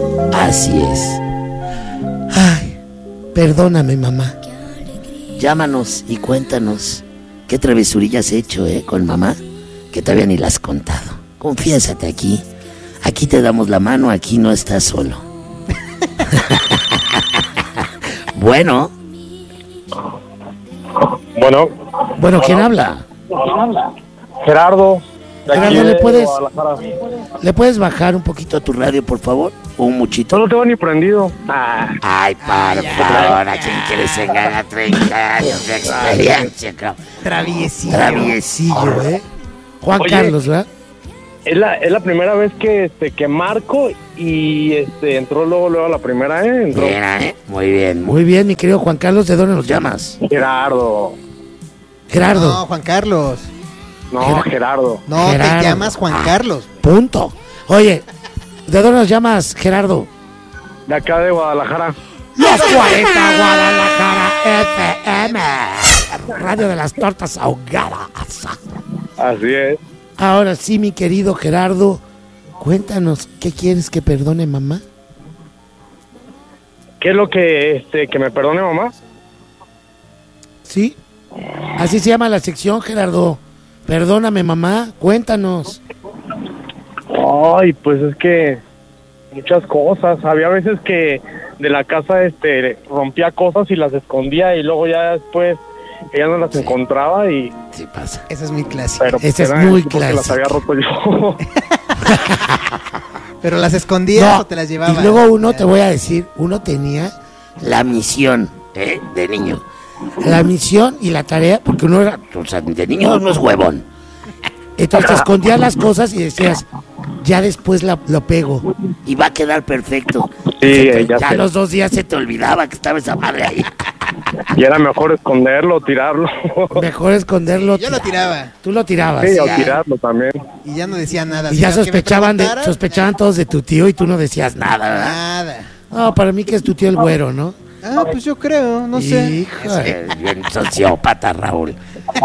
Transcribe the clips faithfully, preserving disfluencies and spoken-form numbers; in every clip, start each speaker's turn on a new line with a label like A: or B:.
A: Así es. Ay, perdóname, mamá. Llámanos y cuéntanos qué travesurillas has hecho, ¿eh? Con mamá, que todavía ni las has contado. Confiésate aquí. Aquí te damos la mano, aquí no estás solo. Bueno.
B: Bueno.
A: Bueno, ¿quién habla?
B: Gerardo.
A: Gerardo, ¿le puedes, ¿le puedes bajar un poquito a tu radio, por favor? ¿O un muchito?
B: No lo tengo ni prendido. Ah.
A: Ay, por favor, ¿a quién quieres engañar a treinta años de experiencia, cabrón?
C: Traviesillo.
A: Traviesillo, ¿eh? Juan
B: Oye,
A: Carlos, ¿verdad?
B: Es la, es la primera vez que este que marco y este entró luego luego la primera, ¿eh? Entró.
A: Mira, ¿eh? Muy bien, muy bien, mi querido Juan Carlos, ¿de dónde nos llamas?
B: Gerardo.
A: Gerardo.
C: No, Juan Carlos.
B: No,
A: Ger-
B: Gerardo.
C: No,
A: Gerardo.
C: te llamas Juan
A: Ah.
C: Carlos.
A: Punto. Oye, ¿de dónde nos llamas, Gerardo?
B: De acá de Guadalajara.
A: Los cuarenta Guadalajara F M, Radio de las Tortas Ahogadas.
B: Así es.
A: Ahora sí, mi querido Gerardo, cuéntanos, ¿qué quieres que perdone mamá?
B: ¿Qué es lo que este que me perdone mamá?
A: ¿Sí? Así se llama la sección, Gerardo. Perdóname, mamá, cuéntanos.
B: Ay, pues es que muchas cosas. Había veces que de la casa este rompía cosas y las escondía y luego ya después ella no las
A: Sí.
B: encontraba y
A: Sí pasa.
C: Esa es muy clásica.
B: pero
A: Esa es
B: era
A: muy
B: porque las
A: clásica.
B: había roto yo.
C: ¿Pero las escondías
A: No,
C: o te las llevabas?
A: y luego uno, te voy a decir, uno tenía la misión, ¿eh? De niño. La misión y la tarea, porque uno era, o sea, de niño uno es huevón. Entonces te escondías las cosas y decías, ya después la, lo pego y va a quedar perfecto.
B: Sí,
A: Se te-
B: ya
A: ya
B: sé.
A: los dos días se te olvidaba que estaba esa madre ahí.
B: Y era mejor esconderlo, tirarlo.
A: Mejor esconderlo.
C: Yo lo tiraba.
A: Tú lo tirabas.
B: Sí, o
A: ya.
B: tirarlo también.
C: Y ya no decía nada.
A: Y ya
C: sino que me
A: sospechaban de,
C: preguntaran,
A: sospechaban todos de tu tío y tú no decías nada, ¿verdad?
C: Nada.
A: No, para mí que es tu tío el güero, ¿no?
C: Ah, pues yo creo, no sé.
A: Hijo, es bien sociópata, Raúl.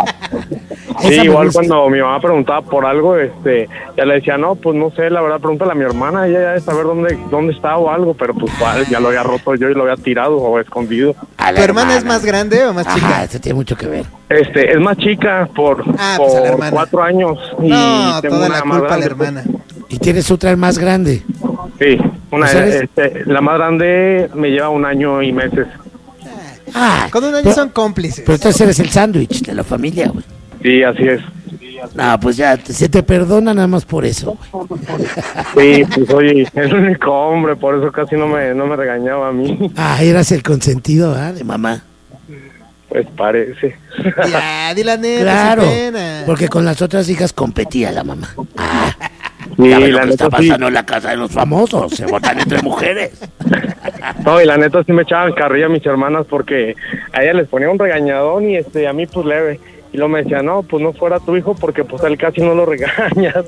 B: Sí,
A: Esa me
B: igual
A: gusta.
B: cuando mi mamá preguntaba por algo, este, ya le decía, no, pues no sé, la verdad, pregúntale a mi hermana, ella ya debe saber dónde, dónde está o algo, pero pues cuál, ya lo había roto yo y lo había tirado o escondido.
A: A la
C: ¿Tu hermana es más grande o más
A: Ajá,
C: chica?
A: eso tiene mucho que ver.
B: Este, es más chica por,
C: Ah, pues a la
B: por
C: hermana.
B: cuatro años y
C: No,
B: tengo
C: toda
B: una
C: la
B: más
C: culpa a la
B: grande,
C: hermana.
A: Y tienes otra más grande.
B: Sí, una,
A: O sea, eres-
B: este, la más grande me lleva un año y meses.
A: Ah,
C: Con un año
A: pero,
C: son cómplices.
A: pero entonces eres el sándwich de la familia, güey.
B: Sí, así es.
A: No, pues ya, te- se te perdona nada más por eso, güey.
B: Sí, pues oye, es el único hombre, por eso casi no me, no me regañaba a mí.
A: Ah, eras el consentido, ¿ah? De mamá.
B: Pues parece.
C: Ya, di la neta,
A: Claro,
C: sin pena.
A: porque con las otras hijas competía la mamá. Ah,
B: Sí,
A: ya ves lo
B: la
A: que está
B: neta sí.
A: pasando en la casa de los famosos, se votan entre mujeres.
B: No, y la neta sí me echaban carrilla a mis hermanas porque a ella les ponía un regañadón y este a mí pues leve. Y luego me decía, no, pues no fuera tu hijo porque pues a él casi no lo regañas.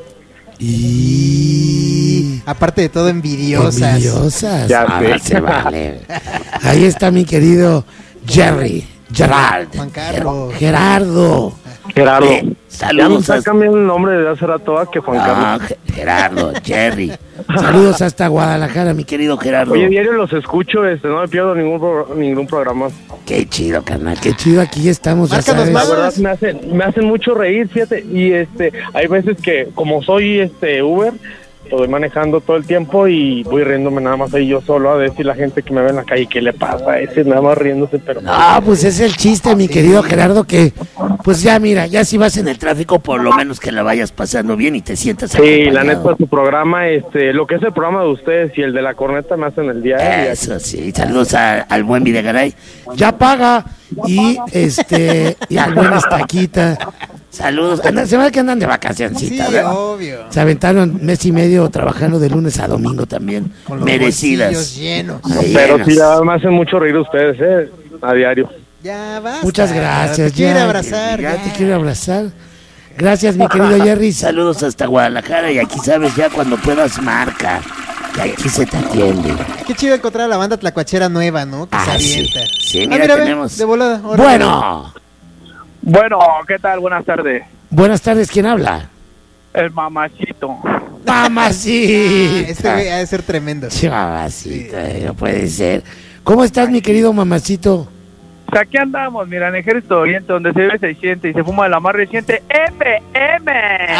A: Y...
C: Aparte de todo, envidiosas.
A: Envidiosas.
B: Ya
A: Ahora
B: sé.
A: se vale. Ahí está mi querido Jerry, Gerard.
C: Juan Carlos.
A: Gerardo.
B: Gerardo.
A: Eh,
B: Ya me
A: saludos
B: está
A: a...
B: cambiando el nombre de hace rato a que Juan
A: No,
B: Carlos.
A: Ge- Gerardo, Jerry. Saludos hasta Guadalajara, mi querido Gerardo.
B: Oye, diario los escucho, este, no me pierdo ningún pro- ningún programa.
A: Qué chido, carnal, qué chido. Aquí estamos, ya
C: Márcanos
A: sabes.
B: La
C: más.
B: verdad me hacen, me hacen mucho reír, fíjate, y este, hay veces que como soy este Uber, lo voy manejando todo el tiempo y voy riéndome nada más ahí yo solo a decir la gente que me ve en la calle qué le pasa a ese, nada más riéndose, pero
A: No, pues es el chiste, mi querido Gerardo, que pues ya mira, ya si vas en el tráfico, por lo menos que la vayas pasando bien y te sientas
B: sí,
A: acompañado.
B: la neta su programa, este, lo que es el programa de ustedes y el de la corneta me hacen el día. ¿eh?
A: Eso sí, saludos a- al buen Videgaray. Ya paga. Y este, y al buen Estaquita. Saludos. Andan, se ve que andan de
C: Sí,
A: vacacioncita, ¿verdad?
C: obvio.
A: Se aventaron mes y medio trabajando de lunes a domingo también.
C: Con los
A: Merecidas.
C: bolsillos llenos.
A: Ahí
B: Pero
A: llenas.
B: sí, ya me hacen mucho reír ustedes, ¿eh? A diario.
C: Ya basta.
A: Muchas gracias.
C: Te quiero
A: ya,
C: abrazar.
A: Ya
C: ya.
A: te quiero abrazar. Gracias, mi querido Jerry. Saludos hasta Guadalajara. Y aquí sabes, ya cuando puedas, marca. Y aquí se te atiende.
C: Qué chido encontrar a la banda tlacuachera nueva, ¿no? Que se
A: Ah, sí.
C: avienta.
A: Sí,
C: Ah,
A: mira,
C: mira, ve,
A: tenemos.
C: de volada. Ahora,
A: Bueno,
D: Bueno, ¿qué tal? Buenas tardes.
A: buenas tardes. ¿Quién habla?
D: El mamachito.
A: Mamacita.
C: Este güey ha de ser tremendo.
A: Sí, mamacita, sí. No puede ser. ¿Cómo estás, mi querido mamacito?
D: Pues aquí andamos, mira, en Ejército Oriente, donde se ve se siente y se fuma de la más reciente F M.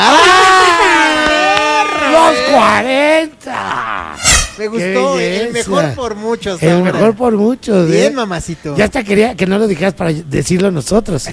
A: ¡Ah! ¡Los cuarenta!
C: Me gustó,
A: Qué
C: el
A: belleza.
C: mejor por muchos.
A: El
C: ahora.
A: mejor por muchos. ¿eh?
C: Bien, mamacito.
A: Ya hasta quería que no lo dijeras para decirlo nosotros.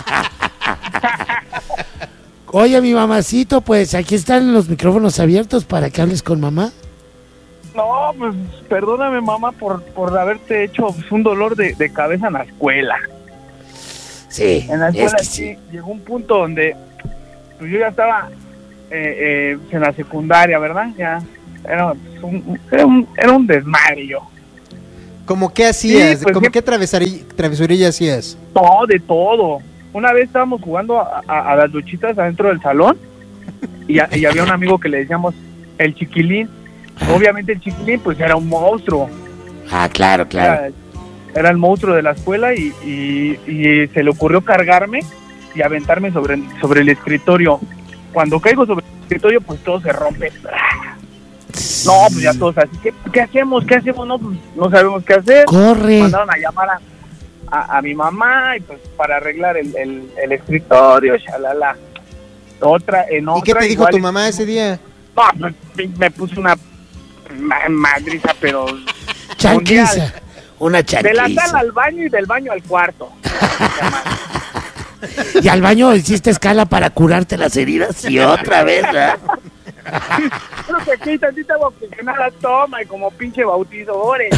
A: Oye, mi mamacito, pues aquí están los micrófonos abiertos para que hables con mamá.
D: No, pues perdóname, mamá, por, por haberte hecho pues, un dolor de, de cabeza en la escuela.
A: Sí,
D: En la
A: es
D: escuela
A: que
D: sí,
A: sí.
D: llegó un punto donde pues, yo ya estaba eh, eh, en la secundaria, ¿verdad? Ya era un, era un, era un desmadre yo.
C: ¿Cómo qué hacías?
D: Sí, pues,
C: ¿Cómo
D: ¿qué?
C: qué travesari- travesurilla hacías?
D: No, de todo. Una vez estábamos jugando a, a, a las luchitas adentro del salón y, a- y había un amigo que le decíamos el chiquilín. Obviamente el chiquilín pues era un monstruo.
A: Ah, claro, claro.
D: Era, era el monstruo de la escuela y, y, y se le ocurrió cargarme y aventarme sobre, el- sobre el escritorio. Cuando caigo sobre el escritorio pues todo se rompe. No, pues ya todos así, ¿qué, qué hacemos? ¿Qué hacemos? No, pues no sabemos qué hacer.
A: Corre.
D: Mandaron a llamar a, a, a mi mamá y pues para arreglar el, el, el escritorio, shalala. Otra, en
C: ¿Y qué
D: otra
C: te dijo
D: igual-
C: tu mamá ese día?
D: No, pues, me puso una ma- madriza, pero
A: Chanquiza. Una
D: de la
A: chanquiza.
D: sala al baño y del baño al cuarto.
A: Y al baño hiciste escala para curarte las heridas y otra vez, ¿verdad?
D: Creo que aquí tantita agua oxigenada toma y como pinche bautizadores.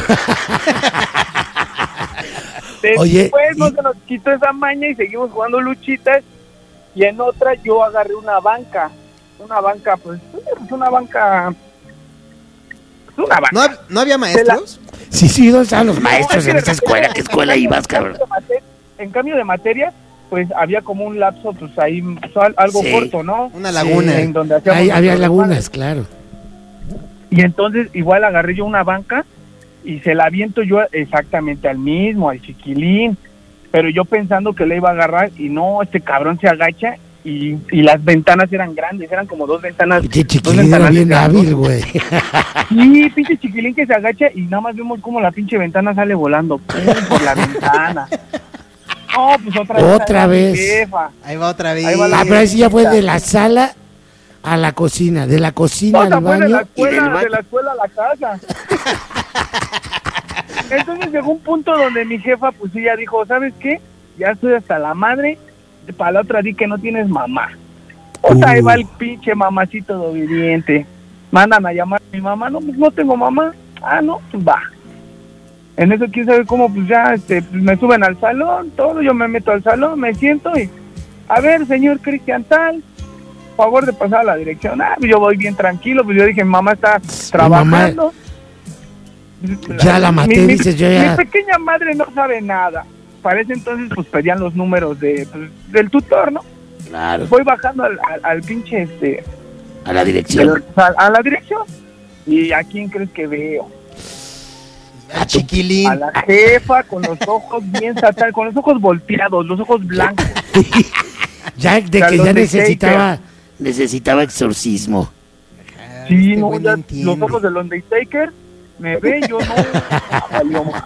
A: Oye,
D: Después no
A: y-
D: se nos quitó esa maña y seguimos jugando luchitas. Y en otra yo agarré una banca. Una banca, pues, pues una banca. pues, Una banca.
C: ¿No, hab- ¿no había maestros?
A: Sí, sí, ¿dónde estaban los maestros
D: es que
A: en
D: de
A: esta
D: repente,
A: escuela? ¿Qué escuela
D: en
A: ibas,
D: cambio
A: cabrón?
D: de mate- En cambio de materias, pues había como un lapso, pues ahí, pues, al- algo
A: Sí.
D: corto, ¿no?
C: Una laguna.
D: En donde hacíamos
A: Ahí había
D: nuestros
A: lagunas, claro.
D: Y entonces igual agarré yo una banca y se la aviento yo exactamente al mismo, al chiquilín, pero yo pensando que le iba a agarrar y no, este cabrón se agacha y, y las ventanas eran grandes, eran como dos ventanas.
A: Pinche
D: dos
A: chiquilín era
D: ventanales
A: bien
D: grandes.
A: hábil, güey.
D: Sí, pinche chiquilín que se agacha y nada más vemos como la pinche ventana sale volando ¡pum! Por la ventana. No, pues otra vez.
A: Otra
D: ahí va mi
A: vez.
D: jefa.
C: Ahí va otra vez.
D: Ahí va la-
A: Ah, pero ahí sí ya fue de la sala a la cocina, de la cocina
D: No,
A: al
D: se fue de
A: baño
D: la
A: y del
D: escuela,
A: baño.
D: de la escuela a la casa. Entonces llegó un punto donde mi jefa, pues ella dijo, ¿sabes qué? Ya estoy hasta la madre, para la otra di que no tienes mamá. O sea, ahí va el pinche mamacito de obediente. Mandan a llamar a mi mamá, no, pues no tengo mamá. Ah, no, pues va. En eso quién sabe cómo, pues ya, este, pues me suben al salón, todo, yo me meto al salón, me siento y, a ver, señor Cristian Tal, favor de pasar a la dirección. Ah, pues yo voy bien tranquilo, pues yo dije, mi mamá está trabajando.
A: Ya la maté,
D: Mi- mi-
A: dices, yo ya-
D: Mi pequeña madre no sabe nada. Para ese entonces, pues pedían los números de pues, del tutor, ¿no?
A: Claro,
D: Voy bajando al, al, al pinche, este,
A: a la dirección.
D: del- a, a la dirección. ¿Y a quién crees que veo?
C: Al chiquilín.
D: A la jefa con los ojos bien satal, con los ojos volteados, los ojos blancos.
A: Ya de que
D: Salón
A: ya
D: de
A: necesitaba, necesitaba exorcismo.
C: Ah,
D: Sí,
C: este
D: no,
C: güey
D: ya,
C: no
D: los
C: entiende.
D: ojos del Undertaker me ve, yo no. Ah, valió más.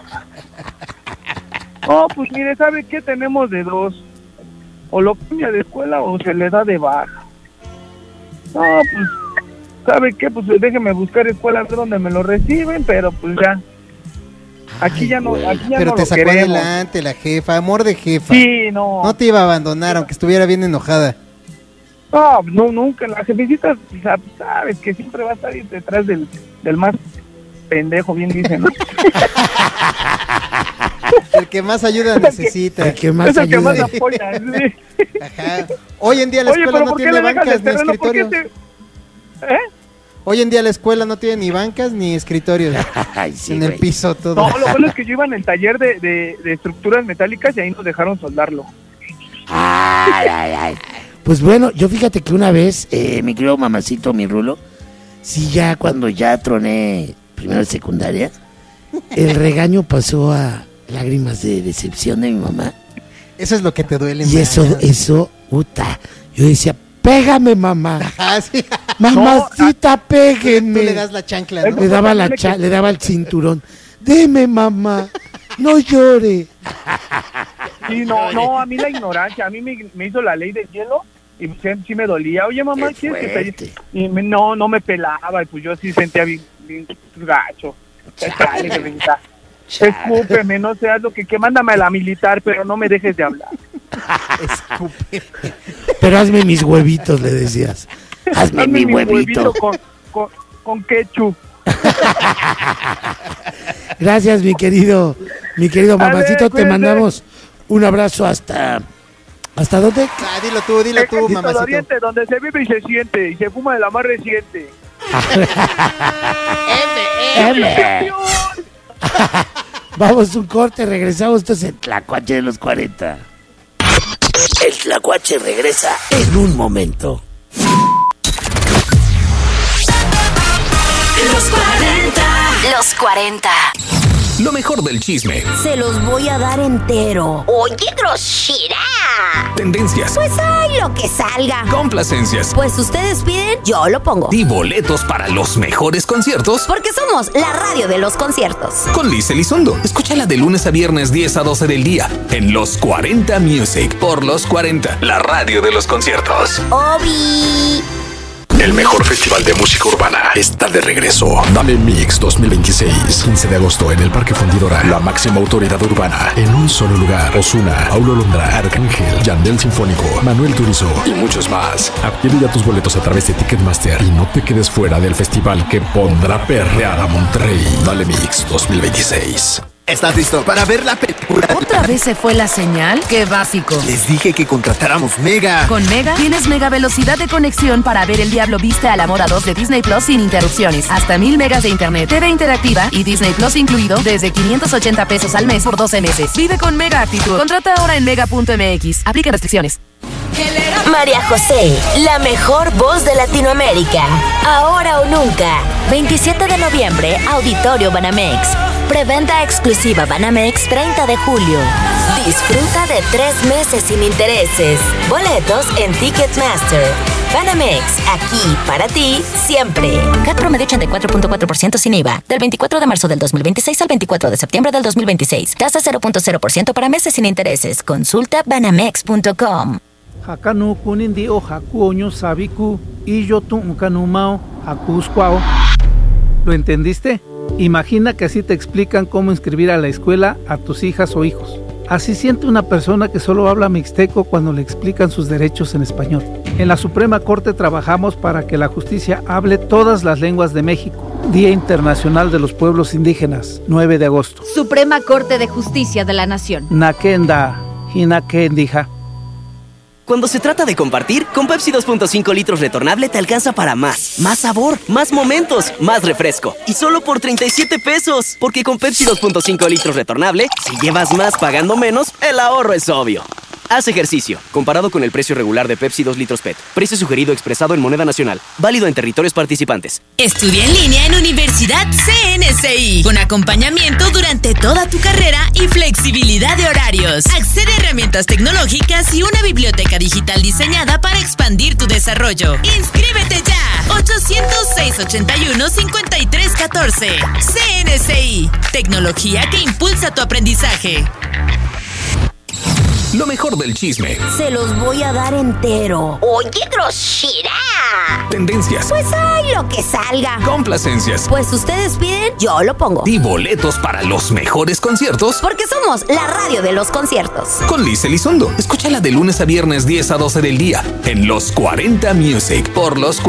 D: No, pues mire, ¿sabe qué? Tenemos de dos. O lo cambia de escuela o se le da de baja. No, pues, ¿sabe qué? Pues déjeme buscar escuela a ver donde me lo reciben, pero pues ya. Aquí
A: Ay,
D: ya no,
A: güey.
D: aquí ya
C: Pero
D: no
C: te
D: lo
C: sacó
D: queremos.
C: adelante la jefa, amor de jefa.
D: Sí, no.
C: No te iba a abandonar, aunque estuviera bien enojada.
D: No, no, nunca. La jefecita, o sea, sabes que siempre va a estar ahí detrás del, del más pendejo, bien dicen, ¿no?
C: El que más ayuda necesita.
A: El que más
D: es el que más
A: ayuda.
D: apoya. Sí.
C: Ajá. Hoy en día la
D: Oye,
C: escuela
D: pero
C: no
D: ¿por qué
C: tiene
D: le dejas
C: bancas
D: el
C: ni
D: terreno? ¿Por qué
C: escritorios.
D: te- ¿Eh?
C: Hoy en día la escuela no tiene ni bancas ni escritorios.
A: Ay, sí,
C: En el
A: güey.
C: piso todo.
D: No, lo bueno es que yo iba en el taller de, de, de estructuras metálicas y ahí nos dejaron soldarlo.
A: Ay, ay, ay. Pues bueno, yo fíjate que una vez, eh, mi querido mamacito, mi rulo, sí, ya cuando ya troné primero de secundaria, el regaño pasó a lágrimas de decepción de mi mamá.
C: Eso es lo que te duele
A: Y
C: más.
A: eso, eso, puta. Yo decía, pégame, mamá.
C: Ah, sí.
A: Mamacita, péguenme.
C: Tú le das la chancla, ¿no?
A: Le daba la cha- le daba el cinturón. Deme, mamá, no llore.
D: Sí, no, no, a mí la ignorancia, a mí me, me hizo la ley del hielo y sí, sí me dolía. Oye, mamá,
A: Qué
D: ¿quieres que
A: fuerte.
D: te... Y me- no, no me pelaba y pues yo sí sentía bien, bien gacho. Chale, que venga. Escúpeme, no seas lo que, que mándame a la militar, pero no me dejes de hablar.
A: Pero hazme mis huevitos, le decías. Hazme,
D: Hazme
A: mi huevito.
D: con, con, con ketchup.
A: Gracias, mi querido, mi querido
D: A ver,
A: mamacito, te
D: cuídate.
A: mandamos un abrazo hasta... ¿Hasta dónde?
C: Ah, dilo tú, dilo tú,
D: Ejército de
C: mamacito.
D: Oriente, donde se vive y se siente, y se fuma de la más reciente.
A: M. Vamos a un corte, regresamos. Esto es el Tlacuache de los cuarenta. El Tlacuache regresa en un momento.
E: Los cuarenta. Los cuarenta.
F: Lo mejor del chisme,
E: Se los voy a dar entero. Oye, grosera.
F: tendencias,
E: Pues hay lo que salga.
F: complacencias
E: Pues ustedes piden, yo lo pongo.
F: y boletos para los mejores conciertos
E: Porque somos la radio de los conciertos.
F: con Liz Elizondo. Escúchala de lunes a viernes diez a doce del día en Los cuarenta Music por Los cuarenta, la radio de los conciertos.
E: Obi.
G: El mejor festival de música urbana está de regreso. Dame Mix dos mil veintiséis, quince de agosto en el Parque Fundidora. La máxima autoridad urbana en un solo lugar. Ozuna, Paulo Londra, Arcángel, Yandel Sinfónico, Manuel Turizo y muchos más. Adquiere ya tus boletos a través de Ticketmaster y no te quedes fuera del festival que pondrá perrear a Monterrey. Dale Mix dos mil veintiséis.
H: ¿Estás listo para ver la película?
I: ¿Otra vez se fue la señal? ¡Qué básico!
H: Les dije que contratáramos Mega.
I: Con Mega tienes mega velocidad de conexión para ver El Diablo Viste a la Moda dos de Disney Plus sin interrupciones. Hasta mil megas de internet, T V interactiva y Disney Plus incluido desde quinientos ochenta pesos al mes por doce meses. Vive con Mega Actitud. Contrata ahora en mega punto m x. Aplica restricciones.
E: María José, la mejor voz de Latinoamérica. Ahora o nunca. veintisiete de noviembre, Auditorio Banamex. Preventa exclusiva Banamex treinta de julio. Disfruta de tres meses sin intereses. Boletos en Ticketmaster. Banamex, aquí para ti, siempre. C A T promedio ochenta y cuatro punto cuatro por ciento sin I V A. Del veinticuatro de marzo del dos mil veintiséis al veinticuatro de septiembre del dos mil veintiséis. Tasa cero punto cero por ciento para meses sin intereses. Consulta banamex punto com.
J: Hakanu kunindi o hakuoño sabiku y yo tu kanumao hakuskwao. ¿Lo entendiste? Imagina que así te explican cómo inscribir a la escuela a tus hijas o hijos. Así siente una persona que solo habla mixteco cuando le explican sus derechos en español. En la Suprema Corte trabajamos para que la justicia hable todas las lenguas de México. Día Internacional de los Pueblos Indígenas, nueve de agosto.
K: Suprema Corte de Justicia de la Nación.
J: Nakenda, hinakendija.
L: Cuando se trata de compartir, con Pepsi dos punto cinco litros retornable te alcanza para más. Más sabor, más momentos, más refresco. Y solo por treinta y siete pesos. Porque con Pepsi dos punto cinco litros retornable, si llevas más pagando menos, el ahorro es obvio. Haz ejercicio. Comparado con el precio regular de Pepsi dos litros P E T. Precio sugerido expresado en moneda nacional. Válido en territorios participantes.
M: Estudia en línea en Universidad C N S I. Con acompañamiento durante toda tu carrera y flexibilidad de horarios. Accede a herramientas tecnológicas y una biblioteca digital diseñada para expandir tu desarrollo. ¡Inscríbete ya! ochocientos seis ochenta y uno cincuenta y tres catorce. C N S I. Tecnología que impulsa tu aprendizaje.
F: Lo mejor del chisme,
E: Se los voy a dar entero. Oye, grosera.
F: tendencias,
E: Pues hay lo que salga.
F: complacencias
E: Pues ustedes piden, yo lo pongo.
F: y boletos para los mejores conciertos
E: Porque somos la radio de los conciertos.
F: con Liz Elizondo. Escúchala de lunes a viernes diez a doce del día en Los cuarenta Music por Los